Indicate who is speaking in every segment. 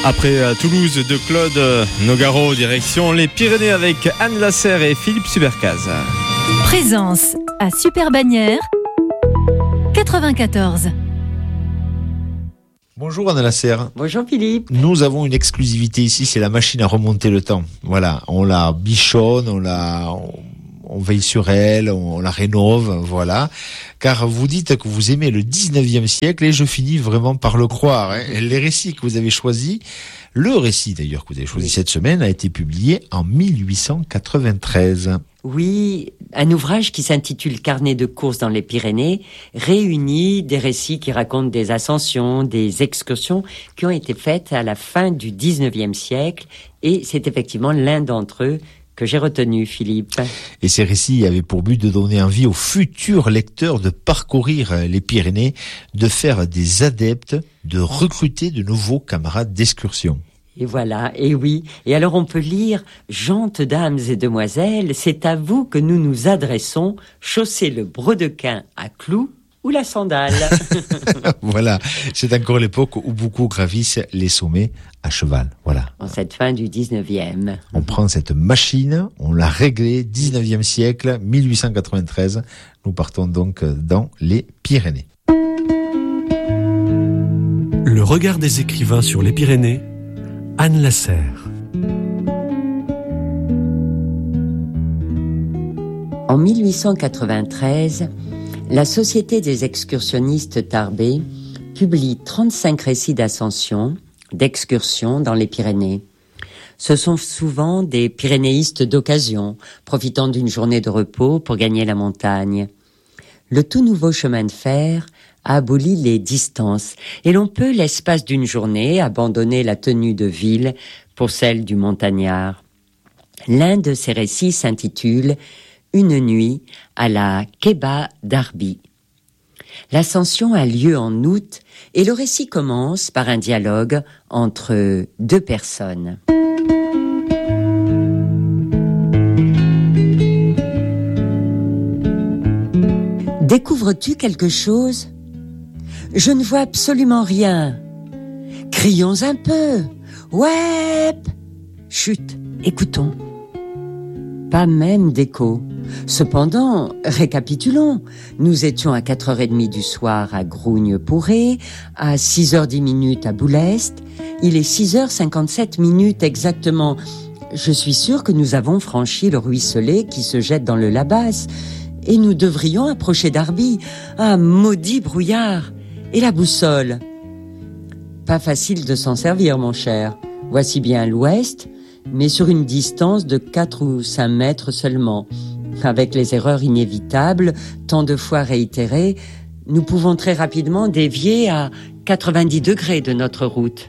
Speaker 1: Après Toulouse de Claude Nogaro, direction les Pyrénées avec Anne Lasserre et Philippe Subercaz.
Speaker 2: Présence à Super-Bagnères 94.
Speaker 3: Bonjour Anne Lasserre.
Speaker 4: Bonjour Philippe.
Speaker 3: Nous avons une exclusivité ici, c'est la machine à remonter le temps. Voilà, on la bichonne, on veille sur elle, on la rénove, voilà. Car vous dites que vous aimez le 19e siècle et je finis vraiment par le croire. Hein. Les récits que vous avez choisis, le récit d'ailleurs que vous avez choisi cette semaine a été publié en 1893.
Speaker 4: Oui, un ouvrage qui s'intitule Carnet de course dans les Pyrénées réunit des récits qui racontent des ascensions, des excursions qui ont été faites à la fin du 19e siècle et c'est effectivement l'un d'entre eux que j'ai retenu, Philippe.
Speaker 3: Et ces récits avaient pour but de donner envie aux futurs lecteurs de parcourir les Pyrénées, de faire des adeptes, de recruter de nouveaux camarades d'excursion.
Speaker 4: Et voilà, et oui. Et alors on peut lire « Gentes dames et demoiselles, c'est à vous que nous nous adressons, chaussez le brodequin à clous ou la sandale. »
Speaker 3: Voilà, c'est encore l'époque où beaucoup gravissent les sommets à cheval. Voilà.
Speaker 4: En cette fin du 19e.
Speaker 3: On prend cette machine, on l'a réglée, 19e siècle, 1893. Nous partons donc dans les Pyrénées.
Speaker 5: Le regard des écrivains sur les Pyrénées, Anne Lasserre.
Speaker 4: En 1893, la Société des excursionnistes Tarbé publie 35 récits d'ascension, d'excursion dans les Pyrénées. Ce sont souvent des pyrénéistes d'occasion, profitant d'une journée de repos pour gagner la montagne. Le tout nouveau chemin de fer a aboli les distances et l'on peut, l'espace d'une journée, abandonner la tenue de ville pour celle du montagnard. L'un de ces récits s'intitule « Une nuit à la Keba d'Arbi ». L'ascension a lieu en août et le récit commence par un dialogue entre deux personnes. Découvres-tu quelque chose ? Je ne vois absolument rien. Crions un peu. Ouais. Chut, écoutons. Pas même d'écho. Cependant, récapitulons. Nous étions à 4h30 du soir à Grougne-Pourré, à 6h10 à Boulest. Il est 6h57 exactement. Je suis sûre que nous avons franchi le ruisselet qui se jette dans le Labas. Et nous devrions approcher d'Arbi. Ah, maudit brouillard! Et la boussole? Pas facile de s'en servir, mon cher. Voici bien l'ouest, mais sur une distance de 4 ou 5 mètres seulement. Avec les erreurs inévitables, tant de fois réitérées, nous pouvons très rapidement dévier à 90 degrés de notre route.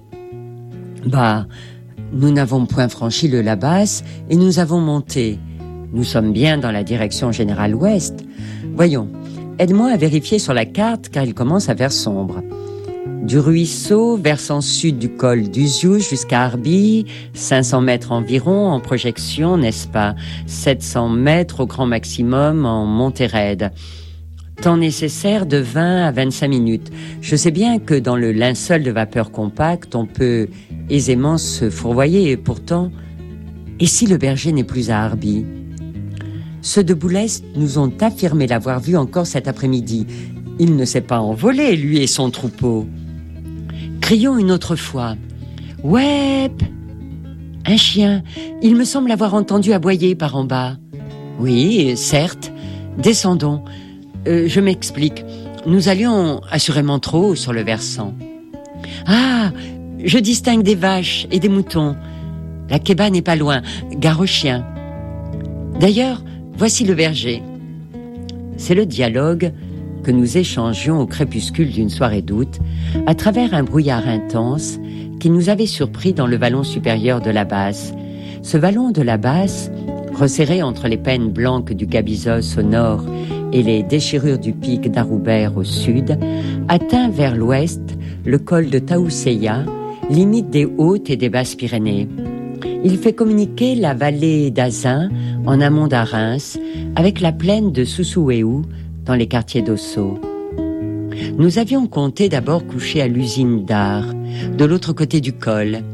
Speaker 4: Nous n'avons point franchi le Labas et nous avons monté. Nous sommes bien dans la direction générale ouest. Voyons, aide-moi à vérifier sur la carte car il commence à faire sombre. Du ruisseau, versant sud du col d'Uziou jusqu'à Arbi, 500 mètres environ en projection, n'est-ce pas? 700 mètres au grand maximum en montée raide. Temps nécessaire de 20 à 25 minutes. Je sais bien que dans le linceul de vapeur compacte, on peut aisément se fourvoyer et pourtant... Et si le berger n'est plus à Arbi? Ceux de Boulest nous ont affirmé l'avoir vu encore cet après-midi. Il ne s'est pas envolé, lui et son troupeau. Crions une autre fois. Ouais, un chien. Il me semble avoir entendu aboyer par en bas. Oui, certes. Descendons. Je m'explique. Nous allions assurément trop haut sur le versant. Ah, je distingue des vaches et des moutons. La Keba n'est pas loin. Gare aux chiens. D'ailleurs, voici le berger. C'est le dialogue que nous échangions au crépuscule d'une soirée d'août, à travers un brouillard intense qui nous avait surpris dans le vallon supérieur de la Basse. Ce vallon de la Basse, resserré entre les pennes blanques du Gabizos au nord et les déchirures du pic d'Aroubert au sud, atteint vers l'ouest le col de Taousseya, limite des Hautes et des Basses-Pyrénées. Il fait communiquer la vallée d'Azun, en amont d'Arins, avec la plaine de Soussouéou, dans les quartiers d'Ossau. Nous avions compté d'abord coucher à l'usine d'Ar, de l'autre côté du col,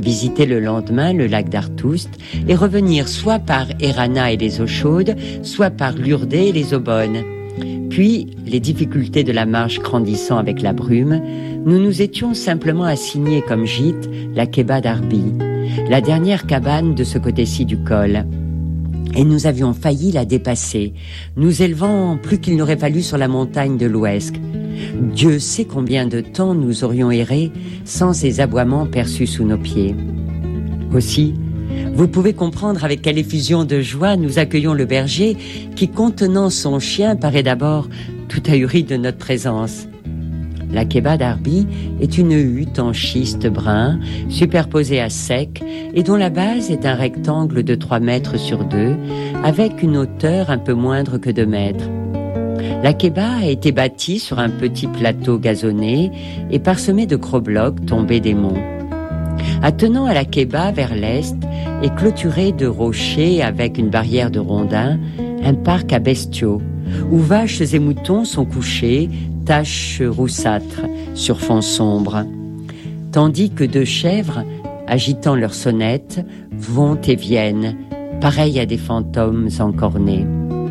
Speaker 4: visiter le lendemain le lac d'Artoust et revenir soit par Erana et les eaux chaudes, soit par Lourdes et les eaux bonnes. Puis, les difficultés de la marche grandissant avec la brume, nous nous étions simplement assignés comme gîte la Keba d'Arbi, la dernière cabane de ce côté-ci du col. Et nous avions failli la dépasser, nous élevant plus qu'il n'aurait fallu sur la montagne de l'Ouesque. Dieu sait combien de temps nous aurions erré sans ces aboiements perçus sous nos pieds. Aussi, vous pouvez comprendre avec quelle effusion de joie nous accueillons le berger qui, contenant son chien, paraît d'abord tout ahuri de notre présence. La Keba d'Arbi est une hutte en schiste brun, superposée à sec, et dont la base est un rectangle de 3 mètres sur 2, avec une hauteur un peu moindre que 2 mètres. La Keba a été bâtie sur un petit plateau gazonné et parsemé de gros blocs tombés des monts. Attenant à la Keba vers l'est et clôturé de rochers avec une barrière de rondins, un parc à bestiaux, où vaches et moutons sont couchés, taches roussâtres sur fond sombre, tandis que 2 chèvres, agitant leurs sonnettes, vont et viennent, pareils à des fantômes encornés.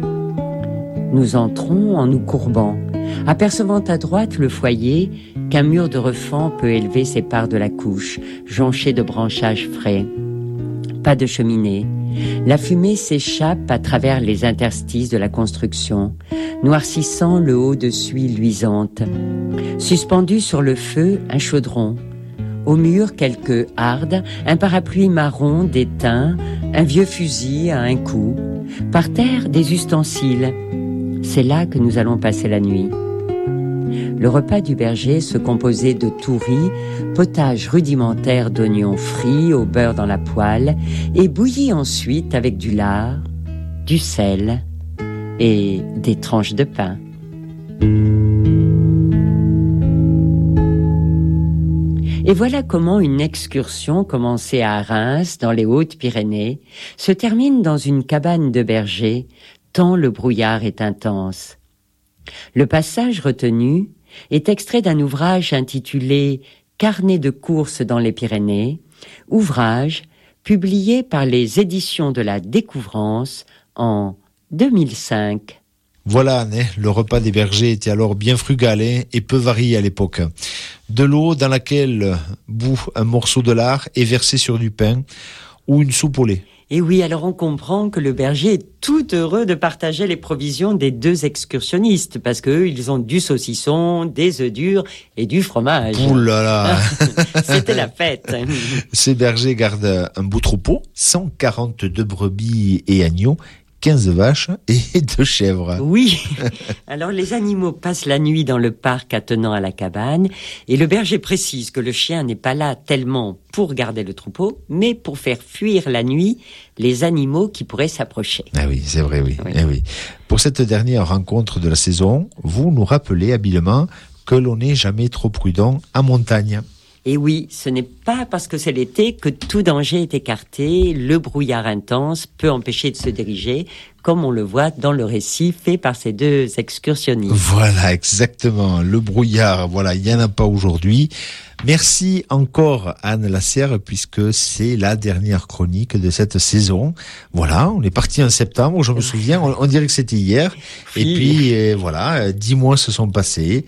Speaker 4: Nous entrons en nous courbant, apercevant à droite le foyer qu'un mur de refend peut élever sépare de la couche, jonchée de branchages frais. Pas de cheminée. La fumée s'échappe à travers les interstices de la construction, noircissant le haut de suie luisante. Suspendu sur le feu, un chaudron. Au mur, quelques hardes, un parapluie marron déteint, un vieux fusil à un coup. Par terre, des ustensiles. C'est là que nous allons passer la nuit. Le repas du berger se composait de touris, potage rudimentaire d'oignons frits au beurre dans la poêle et bouilli ensuite avec du lard, du sel et des tranches de pain. Et voilà comment une excursion commencée à Reims, dans les Hautes-Pyrénées, se termine dans une cabane de berger, tant le brouillard est intense. Le passage retenu est extrait d'un ouvrage intitulé « Carnet de courses dans les Pyrénées », ouvrage publié par les éditions de la Découvrance en 2005.
Speaker 3: Voilà, Anne, le repas des bergers était alors bien frugal et peu varié à l'époque. De l'eau dans laquelle bout un morceau de lard est versé sur du pain ou une soupe au lait.
Speaker 4: Et oui, alors on comprend que le berger est tout heureux de partager les provisions des 2 excursionnistes, parce qu'eux, ils ont du saucisson, des œufs durs et du fromage.
Speaker 3: Ouh là là.
Speaker 4: C'était la fête.
Speaker 3: Ces bergers gardent un beau troupeau, 142 brebis et agneaux, 15 vaches et 2 chèvres.
Speaker 4: Oui. Alors les animaux passent la nuit dans le parc attenant à la cabane et le berger précise que le chien n'est pas là tellement pour garder le troupeau, mais pour faire fuir la nuit les animaux qui pourraient s'approcher.
Speaker 3: Ah oui, c'est vrai, oui.
Speaker 4: Oui.
Speaker 3: Eh oui. Pour cette dernière rencontre de la saison, vous nous rappelez habilement que l'on n'est jamais trop prudent en montagne.
Speaker 4: Et oui, ce n'est pas parce que c'est l'été que tout danger est écarté. Le brouillard intense peut empêcher de se diriger, comme on le voit dans le récit fait par ces 2 excursionnistes.
Speaker 3: Voilà, exactement. Le brouillard, voilà, il n'y en a pas aujourd'hui. Merci encore Anne Lasserre, puisque c'est la dernière chronique de cette saison. Voilà, on est parti en septembre, je me souviens, on dirait que c'était hier.
Speaker 4: Oui.
Speaker 3: Et puis voilà, 10 mois se sont passés.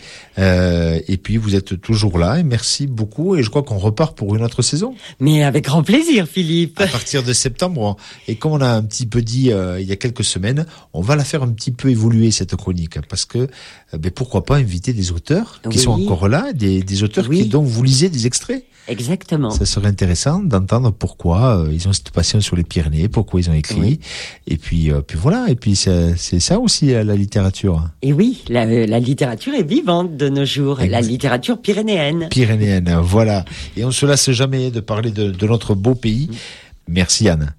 Speaker 3: Et puis vous êtes toujours là, et merci beaucoup. Et je crois qu'on repart pour une autre saison.
Speaker 4: Mais avec grand plaisir, Philippe.
Speaker 3: À partir de septembre. Et comme on a un petit peu dit il y a quelques semaines, on va la faire un petit peu évoluer cette chronique, parce que pourquoi pas inviter des auteurs qui sont encore là, des auteurs dont vous lisez des extraits.
Speaker 4: Exactement.
Speaker 3: Ça serait intéressant d'entendre pourquoi ils ont cette passion sur les Pyrénées, pourquoi ils ont écrit.
Speaker 4: Oui.
Speaker 3: Et puis voilà. Et puis c'est ça aussi la littérature.
Speaker 4: Et oui, la littérature est vivante de nos jours. La littérature pyrénéenne.
Speaker 3: Pyrénéenne, voilà. Et on se lasse jamais de parler de notre beau pays. Merci Anne.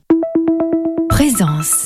Speaker 2: Présence.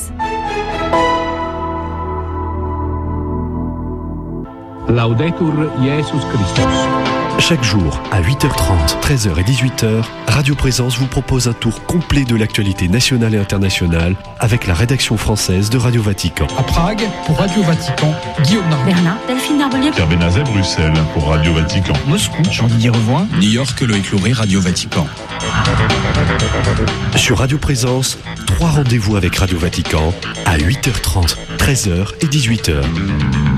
Speaker 6: Laudetur Jesus Christus.
Speaker 5: Chaque jour, à 8h30, 13h et 18h, Radio Présence vous propose un tour complet de l'actualité nationale et internationale avec la rédaction française de Radio Vatican.
Speaker 7: À Prague, pour Radio Vatican, Guillaume Narbonne.
Speaker 8: Berlin, Delphine Narbonnier.
Speaker 9: Pierre Benazet, Bruxelles, pour Radio Vatican.
Speaker 7: Moscou, Jean-Didier Revoin.
Speaker 10: New York, Loïc Loury, Radio Vatican.
Speaker 5: Sur Radio Présence, 3 rendez-vous avec Radio Vatican à 8h30, 13h et 18h.